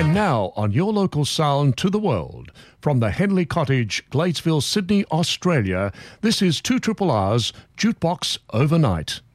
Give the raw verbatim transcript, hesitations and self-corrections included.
And now on your local sound to the world, from the Henley Cottage, Gladesville, Sydney, Australia, this is two R R R's Jukebox Overnight.